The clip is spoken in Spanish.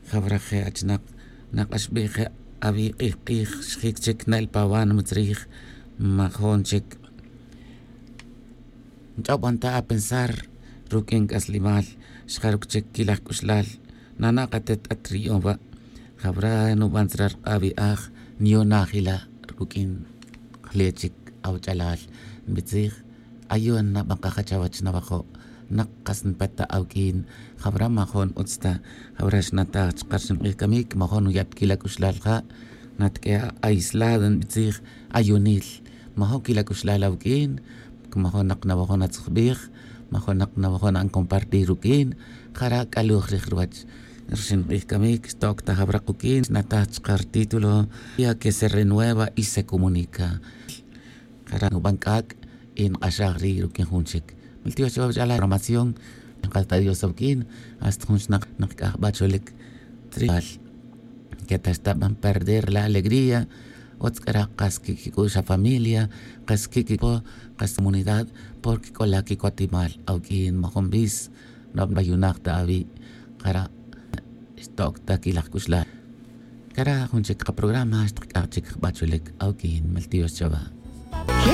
Jabraje achnak naqashbije abi qih shikchik na el pawan mutrij majonchik. Aguanta a pensar rukin kaslimal shkarukchik kilak kuslal nana qatet atrioba jabra no bansrar abi nionagila rukin lechik auchalal bitzig ayun na bangkakachawach na bako naqasn pata aukin jabra majon utsta jabra shnata chqarsin kamik majon yat kilak kuslal kha natke aisladan bitzig ayunil majon kilak kuslal aukin majon naqna majon atskhbig majon naqna majon an compartir rukin khara kaluj rikhwach Recién kamik stock ta jabra kukin nata chqar título ya que se renueva y se comunica khara bankak in ashagri rukin hunchik miltio shabab la programación en qalta dios sabkin hasta hunchnak nakah bacholik trial que te estaban perder la alegría otskara qaski kusha familia qaski ko qas comunidad porque con la que cotimal aukin mahombis no bayunak tabi khara stock takilak kusla kara hunchik programa chik bacholik aukin miltio shabab